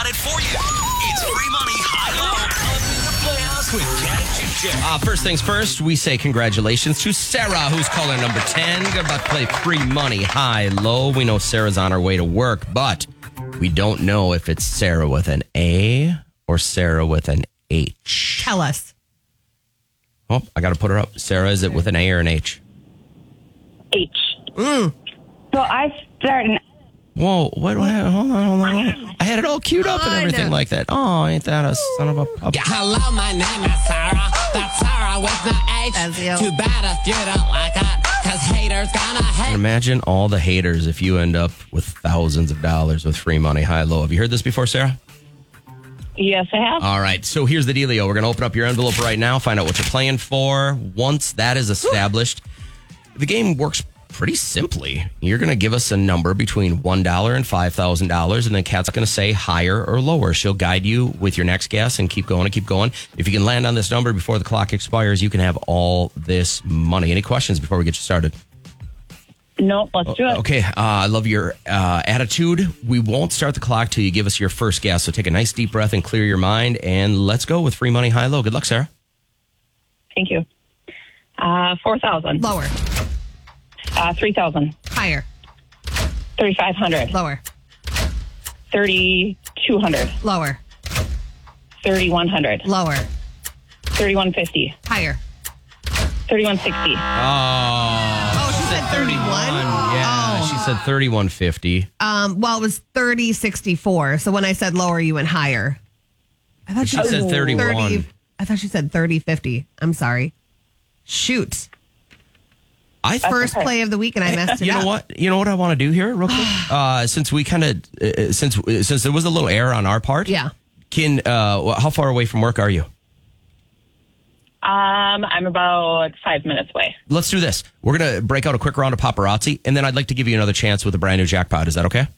it for you. It's free money, high-low, up in the Playhouse with Cat and Jim. First things first, we say congratulations to Sarah, who's caller number 10. Good about to play free money, high-low. We know Sarah's on her way to work, but we don't know if it's Sarah with an A or Sarah with an H. Tell us. Oh, I got to put her up. Sarah, is it with an A or an H? H. So I start an... Whoa, what? Hold on. I had it all queued up and everything like that. Oh, ain't that a son of a pup? Yeah, hello, my name is Sarah. That's Sarah with the H. That's you. Too bad if you don't like it, because haters gonna hate. And imagine all the haters if you end up with thousands of dollars with free money, high-low. Have you heard this before, Sarah? Yes, I have. All right, so here's the dealio. We're going to open up your envelope right now, find out what you're playing for. Once that is established, the game works pretty simply. You're going to give us a number between $1 and $5,000, and then Kat's going to say higher or lower. She'll guide you with your next guess and keep going and keep going. If you can land on this number before the clock expires, you can have all this money. Any questions before we get you started? No, let's do it. Okay, I love your attitude. We won't start the clock till you give us your first guess. So take a nice deep breath and clear your mind, and let's go with free money, high-low. Good luck, Sarah. Thank you. 4,000. Lower. 3,000. Higher. 3,500. Lower. 3,200. Lower. 3,100. Lower. 3,150. Higher. 3,160. Oh, she said 31? Yeah, she said 3,150. Well, it was 30.64. So when I said lower, you went higher. I thought She said 31. I thought she said 30.50. I'm sorry. Shoot. First play of the week, and I messed it up. You know what I want to do here, real quick. Since we kind of since there was a little error on our part. Yeah. How far away from work are you? I'm about 5 minutes away. Let's do this. We're gonna break out a quick round of paparazzi, and then I'd like to give you another chance with a brand new jackpot. Is that okay?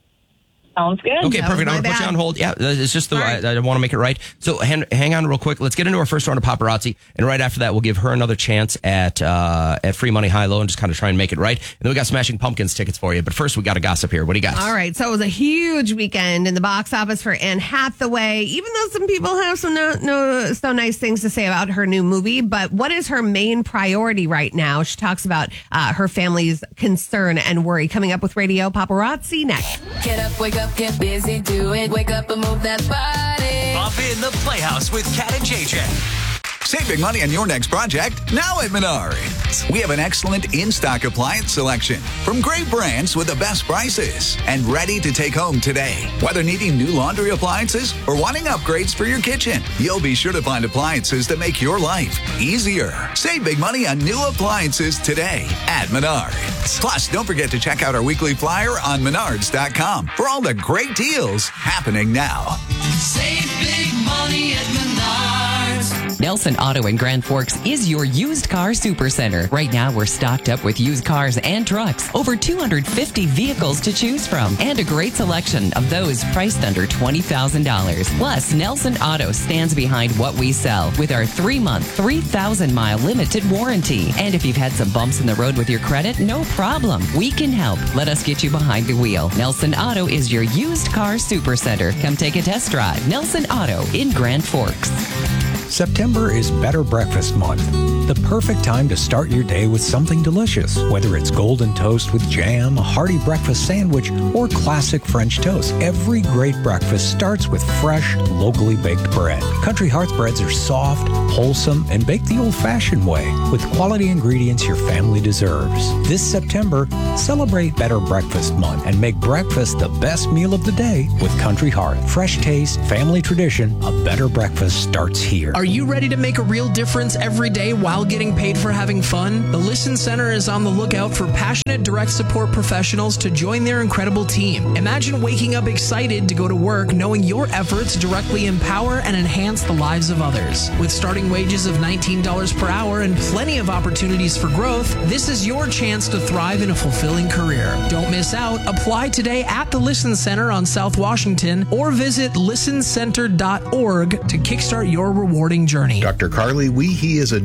Sounds good. Okay, That perfect. was I'm going to my put you bad. on hold. Yeah, it's just I want to make it right. So hang on real quick. Let's get into our first round of paparazzi. And right after that, we'll give her another chance at free money, high-low, and just kind of try and make it right. And then we got Smashing Pumpkins tickets for you. But first, we got to gossip here. What do you got? All right. So it was a huge weekend in the box office for Anne Hathaway, even though some people have some so nice things to say about her new movie. But what is her main priority right now? She talks about her family's concern and worry. Coming up with Radio Paparazzi next. Get up, wake up, get busy, do it. Wake up and move that body. Up in the Playhouse with Cat and JJ. Save big money on your next project now at Menards. We have an excellent in-stock appliance selection from great brands with the best prices and ready to take home today. Whether needing new laundry appliances or wanting upgrades for your kitchen, you'll be sure to find appliances that make your life easier. Save big money on new appliances today at Menards. Plus, don't forget to check out our weekly flyer on Menards.com for all the great deals happening now. Save big money at Menards. Nelson Auto in Grand Forks is your used car supercenter. Right now, we're stocked up with used cars and trucks. Over 250 vehicles to choose from. And a great selection of those priced under $20,000. Plus, Nelson Auto stands behind what we sell with our 3-month, 3,000-mile limited warranty. And if you've had some bumps in the road with your credit, no problem. We can help. Let us get you behind the wheel. Nelson Auto is your used car supercenter. Come take a test drive. Nelson Auto in Grand Forks. September is Better Breakfast Month. The perfect time to start your day with something delicious, whether it's golden toast with jam, a hearty breakfast sandwich, or classic French toast. Every great breakfast starts with fresh, locally baked bread. Country Hearth breads are soft, wholesome, and baked the old-fashioned way with quality ingredients your family deserves. This September, celebrate Better Breakfast Month and make breakfast the best meal of the day with Country Hearth. Fresh taste, family tradition, a better breakfast starts here. Are you ready to make a real difference every day while getting paid for having fun? The Listen Center is on the lookout for passionate direct support professionals to join their incredible team. Imagine waking up excited to go to work knowing your efforts directly empower and enhance the lives of others. With starting wages of $19 per hour and plenty of opportunities for growth, this is your chance to thrive in a fulfilling career. Don't miss out. Apply today at the Listen Center on South Washington or visit listencenter.org to kickstart your rewarding journey. Dr. Carly Weehee is a new provider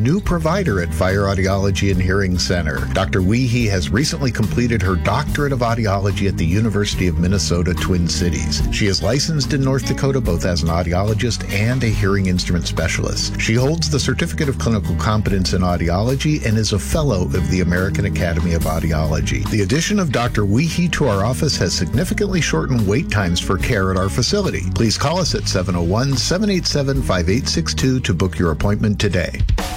provider at Fire Audiology and Hearing Center. Dr. Weehee has recently completed her doctorate of audiology at the University of Minnesota, Twin Cities. She is licensed in North Dakota both as an audiologist and a hearing instrument specialist. She holds the Certificate of Clinical Competence in Audiology and is a fellow of the American Academy of Audiology. The addition of Dr. Weehee to our office has significantly shortened wait times for care at our facility. Please call us at 701-787-5862 to book your appointment today.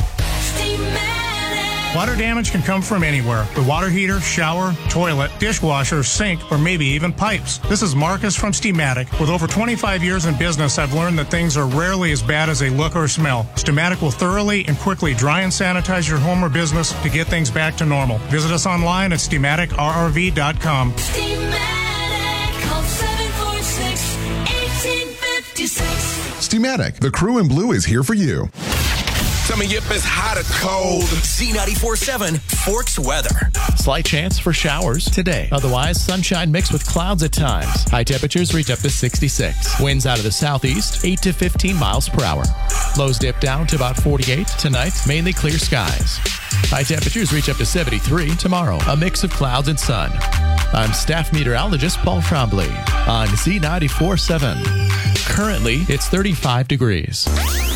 Water damage can come from anywhere. The water heater, shower, toilet, dishwasher, sink, or maybe even pipes. This is Marcus from Steamatic. With over 25 years in business, I've learned that things are rarely as bad as they look or smell. Steamatic will thoroughly and quickly dry and sanitize your home or business to get things back to normal. Visit us online at SteamaticRRV.com. Steamatic, the crew in blue is here for you. Tell me if it's hot or cold. Z94.7 Forks weather. Slight chance for showers today. Otherwise, sunshine mixed with clouds at times. High temperatures reach up to 66. Winds out of the southeast, 8 to 15 miles per hour. Lows dip down to about 48. Tonight, mainly clear skies. High temperatures reach up to 73 tomorrow. A mix of clouds and sun. I'm staff meteorologist Paul Trombley on Z94.7. Currently, it's 35 degrees.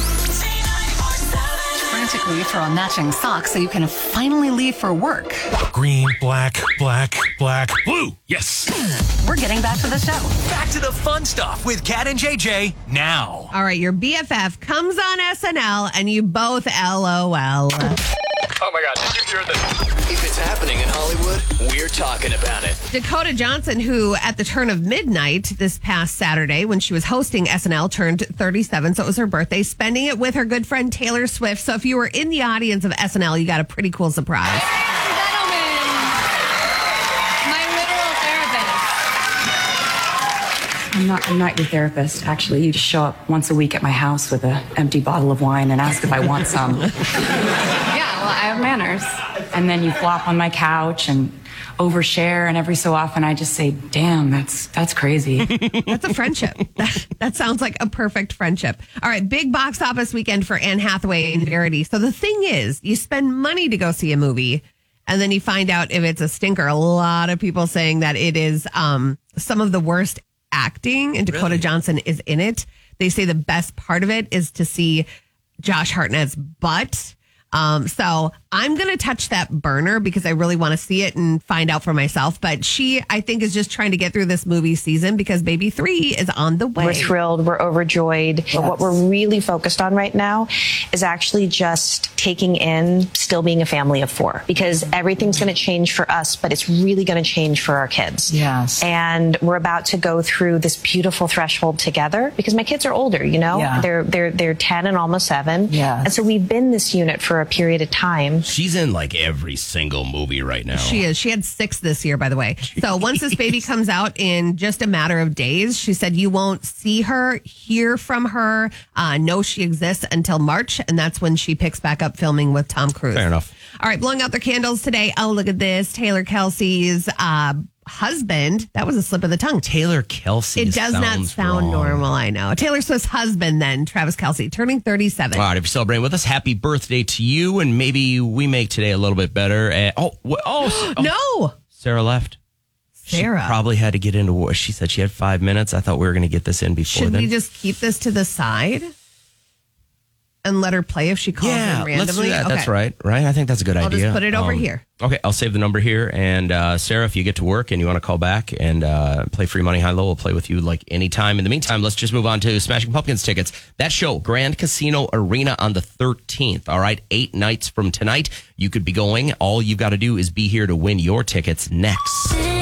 Frantically throw on matching socks so you can finally leave for work. Green, black, black, black, blue. Yes. We're getting back to the show. Back to the fun stuff with Kat and JJ now. All right, your BFF comes on SNL and you both LOL. Oh my God, did you hear this? If it's happening in Hollywood, we're talking about it. Dakota Johnson, who at the turn of midnight this past Saturday when she was hosting SNL, turned 37, so it was her birthday, spending it with her good friend Taylor Swift. So if you were in the audience of SNL, you got a pretty cool surprise. I'm not your therapist, actually. You just show up once a week at my house with an empty bottle of wine and ask if I want some. Yeah, well, I have manners. And then you flop on my couch and overshare, and every so often I just say, damn, that's crazy. That's a friendship. That sounds like a perfect friendship. All right, big box office weekend for Anne Hathaway and Verity. So the thing is, you spend money to go see a movie, and then you find out if it's a stinker. A lot of people saying that it is some of the worst acting, and Dakota Johnson is in it. They say the best part of it is to see Josh Hartnett's butt. So I'm going to touch that burner because I really want to see it and find out for myself. But she, I think, is just trying to get through this movie season because Baby 3 is on the way. We're thrilled. We're overjoyed. Yes. But what we're really focused on right now is actually just taking in still being a family of 4 because everything's going to change for us, but it's really going to change for our kids. Yes. And we're about to go through this beautiful threshold together because my kids are older, you know, they're 10 and almost 7. Yeah. And so we've been this unit for a period of time. She's in like every single movie right now. She is. She had 6 this year, by the way. So once this baby comes out in just a matter of days, she said you won't see her, hear from her, know she exists until March. And that's when she picks back up filming with Tom Cruise. Fair enough. All right, blowing out their candles today. Oh, look at this. Taylor Kelsey's husband. That was a slip of the tongue. Taylor Kelsey. It does not sound normal, I know. Taylor Swift's husband then, Travis Kelce, turning 37. All right, if you're celebrating with us, happy birthday to you, and maybe we make today a little bit better. No. Sarah left. Sarah. She probably had to get into what she said. She had 5 minutes. I thought we were going to get this in before Should then. we just keep this to the side and let her play if she calls in randomly? Let's do that. Okay. That's right. I think that's a good idea. I'll just put it over here. Okay, I'll save the number here. And Sarah, if you get to work and you want to call back and play Free Money High Low, we'll play with you like anytime. In the meantime, let's just move on to Smashing Pumpkins tickets. That show, Grand Casino Arena on the 13th. All right, 8 nights from tonight. You could be going. All you've got to do is be here to win your tickets next.